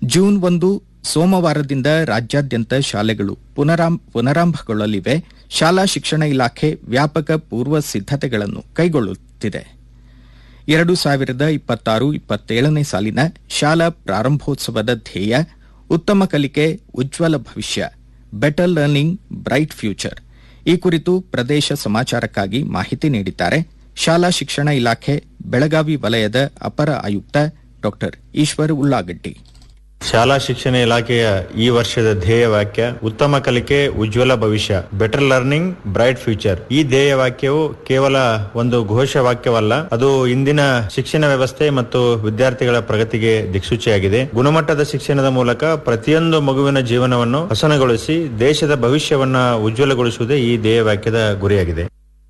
June 1 ಸೋಮವಾರದಿಂದ ರಾಜ್ಯಾದ್ಯಂತ ಶಾಲೆಗಳು ಪುನರಾರಂಭಗೊಳ್ಳಲಿವೆ. ಶಾಲಾ ಶಿಕ್ಷಣ ಇಲಾಖೆ ವ್ಯಾಪಕ ಪೂರ್ವ ಸಿದ್ದತೆಗಳನ್ನು ಕೈಗೊಳ್ಳುತ್ತಿದೆ. 2026-27ನೇ ಸಾಲಿನ ಶಾಲಾ ಪ್ರಾರಂಭೋತ್ಸವದ ಧ್ಯೇಯ ಉತ್ತಮ ಕಲಿಕೆ, ಉಜ್ವಲ ಭವಿಷ್ಯ, ಬೆಟರ್ ಲರ್ನಿಂಗ್, ಬ್ರೈಟ್ ಫ್ಯೂಚರ್. ಈ ಕುರಿತು ಪ್ರದೇಶ ಸಮಾಚಾರಕ್ಕಾಗಿ ಮಾಹಿತಿ ನೀಡಿದ್ದಾರೆ ಶಾಲಾ ಶಿಕ್ಷಣ ಇಲಾಖೆ ಬೆಳಗಾವಿ ವಲಯದ ಅಪರ ಆಯುಕ್ತ ಡಾ ಈಶ್ವರ್ ಉಳ್ಳಾಗಡ್ಡಿ. ಶಾಲಾ ಶಿಕ್ಷಣ ಇಲಾಖೆಯ ಈ ವರ್ಷದ ಧ್ಯೇಯ ವಾಕ್ಯ ಉತ್ತಮ ಕಲಿಕೆ, ಉಜ್ವಲ ಭವಿಷ್ಯ, ಬೆಟರ್ ಲರ್ನಿಂಗ್, ಬ್ರೈಟ್ ಫ್ಯೂಚರ್. ಈ ಧ್ಯೇಯ ವಾಕ್ಯವು ಕೇವಲ ಒಂದು ಘೋಷ ವಾಕ್ಯವಲ್ಲ, ಅದು ಇಂದಿನ ಶಿಕ್ಷಣ ವ್ಯವಸ್ಥೆ ಮತ್ತು ವಿದ್ಯಾರ್ಥಿಗಳ ಪ್ರಗತಿಗೆ ದಿಕ್ಸೂಚಿಯಾಗಿದೆ. ಗುಣಮಟ್ಟದ ಶಿಕ್ಷಣದ ಮೂಲಕ ಪ್ರತಿಯೊಂದು ಮಗುವಿನ ಜೀವನವನ್ನು ಹಸನಗೊಳಿಸಿ ದೇಶದ ಭವಿಷ್ಯವನ್ನ ಉಜ್ವಲಗೊಳಿಸುವುದೇ ಈ ಧ್ಯೇಯ ವಾಕ್ಯದ ಗುರಿಯಾಗಿದೆ.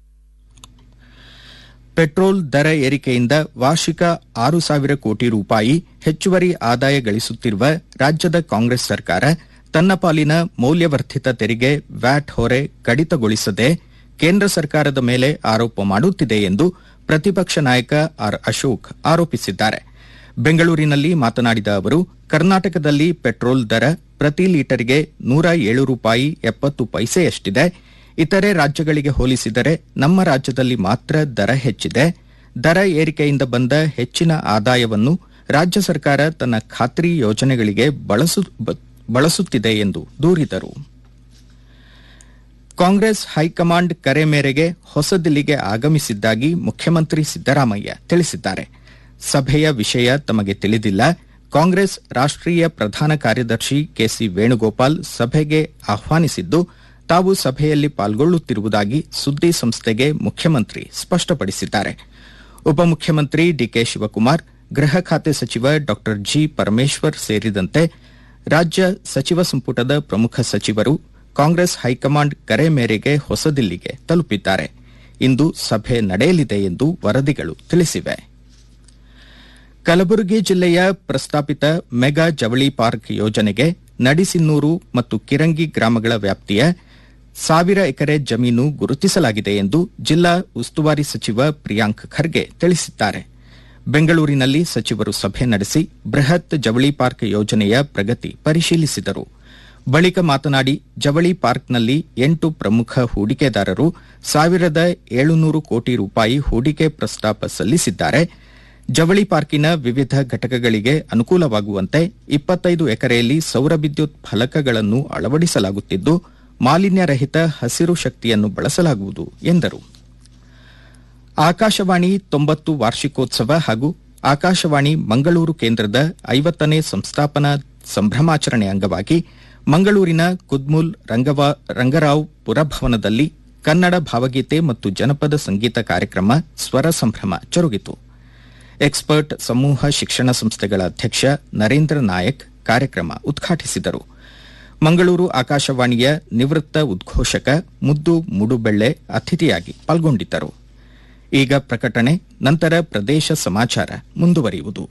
ಪೆಟ್ರೋಲ್ ದರ ಏರಿಕೆಯಿಂದ ವಾರ್ಷಿಕ 6,000 ಕೋಟಿ ರೂಪಾಯಿ ಹೆಚ್ಚುವರಿ ಆದಾಯ ಗಳಿಸುತ್ತಿರುವ ರಾಜ್ಯದ ಕಾಂಗ್ರೆಸ್ ಸರ್ಕಾರ ತನ್ನ ಪಾಲಿನ ಮೌಲ್ಯವರ್ಧಿತ ತೆರಿಗೆ ವ್ಯಾಟ್ ಹೊರೆ ಕಡಿತಗೊಳಿಸದೆ ಕೇಂದ್ರ ಸರ್ಕಾರದ ಮೇಲೆ ಆರೋಪ ಮಾಡುತ್ತಿದೆ ಎಂದು ಪ್ರತಿಪಕ್ಷ ನಾಯಕ ಆರ್ ಅಶೋಕ್ ಆರೋಪಿಸಿದ್ದಾರೆ. ಬೆಂಗಳೂರಿನಲ್ಲಿ ಮಾತನಾಡಿದ ಅವರು, ಕರ್ನಾಟಕದಲ್ಲಿ ಪೆಟ್ರೋಲ್ ದರ ಪ್ರತಿ ಲೀಟರ್ಗೆ 107 ರೂಪಾಯಿ 70 ಪೈಸೆಯಷ್ಟಿದೆ. ಇತರೆ ರಾಜ್ಯಗಳಿಗೆ ಹೋಲಿಸಿದರೆ ನಮ್ಮ ರಾಜ್ಯದಲ್ಲಿ ಮಾತ್ರ ದರ ಹೆಚ್ಚಿದೆ. ದರ ಏರಿಕೆಯಿಂದ ಬಂದ ಹೆಚ್ಚಿನ ಆದಾಯವನ್ನು ರಾಜ್ಯ ಸರ್ಕಾರ ತನ್ನ ಖಾತ್ರಿ ಯೋಜನೆಗಳಿಗೆ ಬಳಸುತ್ತಿದೆ ಎಂದು ದೂರಿದರು. ಕಾಂಗ್ರೆಸ್ ಹೈಕಮಾಂಡ್ ಕರೆ ಮೇರೆಗೆ ಹೊಸದಿಲ್ಲಿಗೆ ಆಗಮಿಸಿದ್ದಾಗಿ ಮುಖ್ಯಮಂತ್ರಿ ಸಿದ್ದರಾಮಯ್ಯ ತಿಳಿಸಿದ್ದಾರೆ. ಸಭೆಯ ವಿಷಯ ತಮಗೆ ತಿಳಿದಿಲ್ಲ. ಕಾಂಗ್ರೆಸ್ ರಾಷ್ಟ್ರೀಯ ಪ್ರಧಾನ ಕಾರ್ಯದರ್ಶಿ ಕೆಸಿ ವೇಣುಗೋಪಾಲ್ ಸಭೆಗೆ ಆಹ್ವಾನಿಸಿದ್ದು, ತಾವು ಸಭೆಯಲ್ಲಿ ಪಾಲ್ಗೊಳ್ಳುತ್ತಿರುವುದಾಗಿ ಸುದ್ದಿ ಸಂಸ್ಥೆಗೆ ಮುಖ್ಯಮಂತ್ರಿ ಸ್ಪಷ್ಟಪಡಿಸಿದ್ದಾರೆ. ಉಪಮುಖ್ಯಮಂತ್ರಿ ಡಿಕೆ ಶಿವಕುಮಾರ್, ಗೃಹ ಖಾತೆ ಸಚಿವ ಡಾ ಜಿ ಪರಮೇಶ್ವರ್ ಸೇರಿದಂತೆ ರಾಜ್ಯ ಸಚಿವ ಸಂಪುಟದ ಪ್ರಮುಖ ಸಚಿವರು ಕಾಂಗ್ರೆಸ್ ಹೈಕಮಾಂಡ್ ಕರೆ ಮೇರೆಗೆ ಹೊಸದಿಲ್ಲಿಗೆ ತಲುಪಿದ್ದಾರೆ. ಇಂದು ಸಭೆ ನಡೆಯಲಿದೆ ಎಂದು ವರದಿಗಳು ತಿಳಿಸಿವೆ. ಕಲಬುರಗಿ ಜಿಲ್ಲೆಯ ಪ್ರಸ್ತಾಪಿತ ಮೆಗಾ ಜವಳಿ ಪಾರ್ಕ್ ಯೋಜನೆಗೆ ನಡಿಸಿನ್ನೂರು ಮತ್ತು ಕಿರಂಗಿ ಗ್ರಾಮಗಳ ವ್ಯಾಪ್ತಿಯ 1,000 ಎಕರೆ ಜಮೀನು ಗುರುತಿಸಲಾಗಿದೆ ಎಂದು ಜಿಲ್ಲಾ ಉಸ್ತುವಾರಿ ಸಚಿವ ಪ್ರಿಯಾಂಕ್ ಖರ್ಗೆ ತಿಳಿಸಿದ್ದಾರೆ. ಬೆಂಗಳೂರಿನಲ್ಲಿ ಸಚಿವರು ಸಭೆ ನಡೆಸಿ ಬೃಹತ್ ಜವಳಿ ಪಾರ್ಕ್ ಯೋಜನೆಯ ಪ್ರಗತಿ ಪರಿಶೀಲಿಸಿದರು. ಬಳಿಕ ಮಾತನಾಡಿ, ಜವಳಿ ಪಾರ್ಕ್ನಲ್ಲಿ 8 ಪ್ರಮುಖ ಹೂಡಿಕೆದಾರರು 1,700 ಕೋಟಿ ರೂಪಾಯಿ ಹೂಡಿಕೆ ಪ್ರಸ್ತಾಪ ಸಲ್ಲಿಸಿದ್ದಾರೆ. ಜವಳಿ ಪಾರ್ಕಿನ ವಿವಿಧ ಘಟಕಗಳಿಗೆ ಅನುಕೂಲವಾಗುವಂತೆ 25 ಎಕರೆಯಲ್ಲಿ ಸೌರ ವಿದ್ಯುತ್ ಫಲಕಗಳನ್ನು ಅಳವಡಿಸಲಾಗುತ್ತಿದ್ದು, ಮಾಲಿನ್ಯರಹಿತ ಹಸಿರು ಶಕ್ತಿಯನ್ನು ಬಳಸಲಾಗುವುದು ಎಂದರು. ಆಕಾಶವಾಣಿ 90 ವಾರ್ಷಿಕೋತ್ಸವ ಹಾಗೂ ಆಕಾಶವಾಣಿ ಮಂಗಳೂರು ಕೇಂದ್ರದ 50ನೇ ಸಂಸ್ಥಾಪನಾ ಸಂಭ್ರಮಾಚರಣೆ ಅಂಗವಾಗಿ ಮಂಗಳೂರಿನ ಕುದ್ಮುಲ್ ರಂಗರಾವ್ ಪುರಭವನದಲ್ಲಿ ಕನ್ನಡ ಭಾವಗೀತೆ ಮತ್ತು ಜನಪದ ಸಂಗೀತ ಕಾರ್ಯಕ್ರಮ ಸ್ವರ ಸಂಭ್ರಮ ಜರುಗಿತು. ಎಕ್ಸ್ಪರ್ಟ್ ಸಮೂಹ ಶಿಕ್ಷಣ ಸಂಸ್ಥೆಗಳ ಅಧ್ಯಕ್ಷ ನರೇಂದ್ರ ನಾಯಕ್ ಕಾರ್ಯಕ್ರಮ ಉದ್ಘಾಟಿಸಿದರು. ಮಂಗಳೂರು ಆಕಾಶವಾಣಿಯ ನಿವೃತ್ತ ಉದ್ಘೋಷಕ ಮುದ್ದು ಮುಡುಬೆಳ್ಳೆ ಅತಿಥಿಯಾಗಿ ಪಾಲ್ಗೊಂಡಿದ್ದರು. ಈಗ ಪ್ರಕಟಣೆ, ನಂತರ ಪ್ರದೇಶ ಸಮಾಚಾರ ಮುಂದುವರಿಯುವುದು.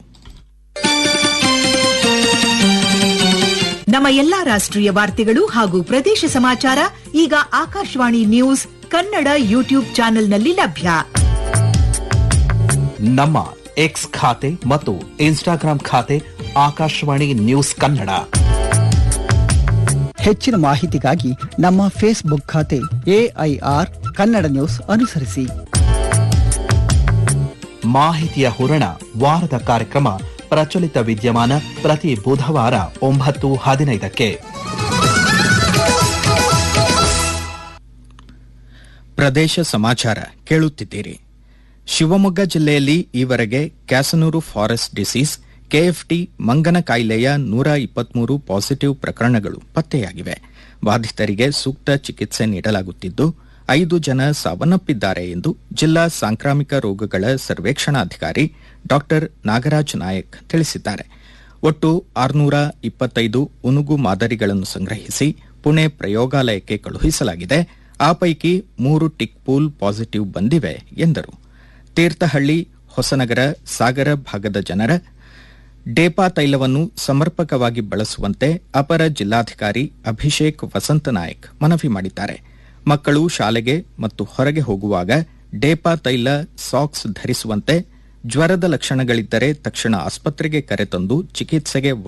ನಮ್ಮ ಎಲ್ಲಾ ರಾಷ್ಟ್ರೀಯ ವಾರ್ತೆಗಳು ಹಾಗೂ ಪ್ರದೇಶ ಸಮಾಚಾರ ಈಗ ಆಕಾಶವಾಣಿ ನ್ಯೂಸ್ ಕನ್ನಡ ಯೂಟ್ಯೂಬ್ ಚಾನೆಲ್ನಲ್ಲಿ ಲಭ್ಯ. ನಮ್ಮ ಎಕ್ಸ್ ಖಾತೆ ಮತ್ತು ಇನ್ಸ್ಟಾಗ್ರಾಂ ಖಾತೆ ಆಕಾಶವಾಣಿ ನ್ಯೂಸ್ ಕನ್ನಡ. ಹೆಚ್ಚಿನ ಮಾಹಿತಿಗಾಗಿ ನಮ್ಮ ಫೇಸ್ಬುಕ್ ಖಾತೆ AIR ಕನ್ನಡ ನ್ಯೂಸ್ ಅನುಸರಿಸಿ. ಮಾಹಿತಿಯ ಹೂರಣ ವಾರದ ಕಾರ್ಯಕ್ರಮ ಪ್ರಚಲಿತ ವಿದ್ಯಮಾನ ಪ್ರತಿ ಬುಧವಾರ 9:15ಕ್ಕೆ. ಪ್ರದೇಶ ಸಮಾಚಾರ ಕೇಳುತ್ತಿದ್ದೀರಿ. ಶಿವಮೊಗ್ಗ ಜಿಲ್ಲೆಯಲ್ಲಿ ಈವರೆಗೆ ಕ್ಯಾಸನೂರು ಫಾರೆಸ್ಟ್ ಡಿಸೀಸ್ KFT ಮಂಗನ ಕಾಯಿಲೆಯ 123 ಪಾಸಿಟಿವ್ ಪ್ರಕರಣಗಳು ಪತ್ತೆಯಾಗಿವೆ. ಬಾಧಿತರಿಗೆ ಸೂಕ್ತ ಚಿಕಿತ್ಸೆ ನೀಡಲಾಗುತ್ತಿದ್ದು 5 ಜನ ಸಾವನ್ನಪ್ಪಿದ್ದಾರೆ ಎಂದು ಜಿಲ್ಲಾ ಸಾಂಕ್ರಾಮಿಕ ರೋಗಗಳ ಸರ್ವೇಕ್ಷಣಾಧಿಕಾರಿ ಡಾ ನಾಗರಾಜ್ ನಾಯಕ್ ತಿಳಿಸಿದ್ದಾರೆ. ಒಟ್ಟು 625 ಉನುಗು ಮಾದರಿಗಳನ್ನು ಸಂಗ್ರಹಿಸಿ ಪುಣೆ ಪ್ರಯೋಗಾಲಯಕ್ಕೆ ಕಳುಹಿಸಲಾಗಿದೆ. ಆ ಪೈಕಿ 3 ಟಿಕ್ಪೂಲ್ ಪಾಸಿಟಿವ್ ಬಂದಿವೆ ಎಂದರು. ತೀರ್ಥಹಳ್ಳಿ, ಹೊಸನಗರ, ಸಾಗರ ಭಾಗದ ಜನರ ಡೇಪಾ ತೈಲವನ್ನು ಸಮರ್ಪಕವಾಗಿ ಬಳಸುವಂತೆ ಅಪರ ಜಿಲ್ಲಾಧಿಕಾರಿ ಅಭಿಷೇಕ್ ವಸಂತನಾಯಕ್ ಮನವಿ ಮಾಡಿದ್ದಾರೆ. ಮಕ್ಕಳು ಶಾಲೆಗೆ ಮತ್ತು ಹೊರಗೆ ಹೋಗುವಾಗ ಡೇಪಾ ತೈಲ, ಸಾಕ್ಸ್ ಧರಿಸುವಂತೆ, ಜ್ವರದ ಲಕ್ಷಣಗಳಿದ್ದರೆ ತಕ್ಷಣ ಆಸ್ಪತ್ರೆಗೆ ಕರೆತಂದು ಚಿಕಿತ್ಸೆಗೆ